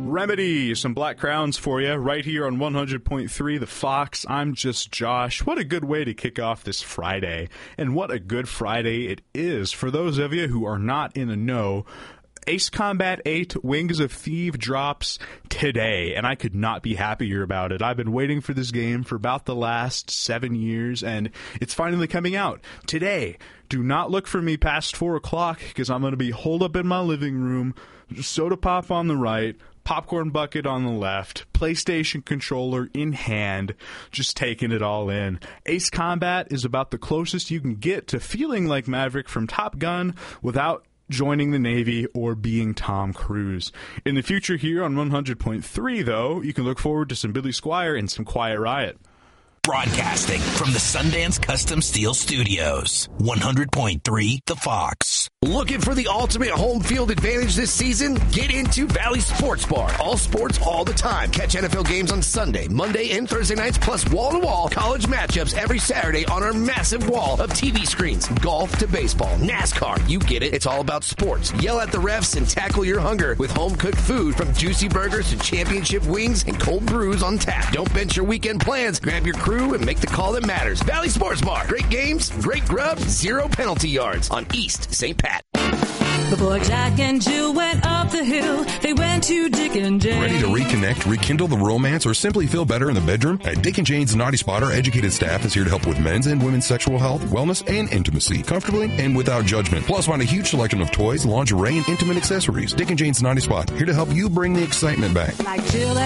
Remedy, some Black Crowns for you right here on 100.3 The Fox. I'm just Josh. What a good way to kick off this Friday. And what a good Friday it is. For those of you who are not in the know, Ace Combat 8 Wings of Thieves drops today, and I could not be happier about it. I've been waiting for this game for about the last 7 years, and it's finally coming out today. Do not look for me past 4 o'clock, because I'm going to be holed up in my living room, soda pop on the right, popcorn bucket on the left, PlayStation controller in hand, just taking it all in. Ace Combat is about the closest you can get to feeling like Maverick from Top Gun without joining the Navy or being Tom Cruise. In the future here on 100.3, though, you can look forward to some Billy Squier and some Quiet Riot. Broadcasting from the Sundance Custom Steel Studios, 100.3 The Fox. Looking for the ultimate home field advantage this season? Get into Valley Sports Bar. All sports, all the time. Catch NFL games on Sunday, Monday, and Thursday nights, plus wall-to-wall college matchups every Saturday on our massive wall of TV screens. Golf to baseball, NASCAR, you get it. It's all about sports. Yell at the refs and tackle your hunger with home-cooked food, from juicy burgers to championship wings and cold brews on tap. Don't bench your weekend plans. Grab your crew and make the call that matters. Valley Sports Bar. Great games, great grub, 0 penalty yards on East St. Pat. The boy Jack and Jill went up the hill. They went to Dick and Jane. Ready to reconnect, rekindle the romance, or simply feel better in the bedroom? At Dick and Jane's Naughty Spot, our educated staff is here to help with men's and women's sexual health, wellness, and intimacy, comfortably and without judgment. Plus, find a huge selection of toys, lingerie, and intimate accessories. Dick and Jane's Naughty Spot, here to help you bring the excitement back. Like Jill